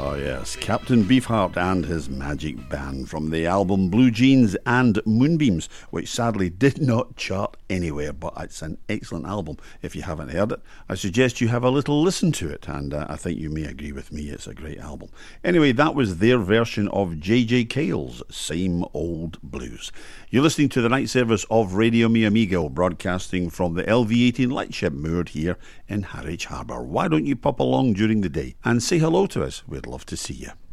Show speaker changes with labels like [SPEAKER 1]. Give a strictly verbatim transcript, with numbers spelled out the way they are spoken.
[SPEAKER 1] Oh yes, Captain Beefheart and his magic band from the album Blue Jeans and Moonbeams, which sadly did not chart anywhere, but it's an excellent album. If you haven't heard it, I suggest you have a little listen to it, and uh, I think you may agree with me, it's a great album. Anyway, that was their version of J J Cale's Same Old Blues. You're listening to the night service of Radio Mi Amigo, broadcasting from the L V eighteen lightship moored here in Harwich Harbour. Why don't you pop along during the day and say hello to us? We'd love to see you.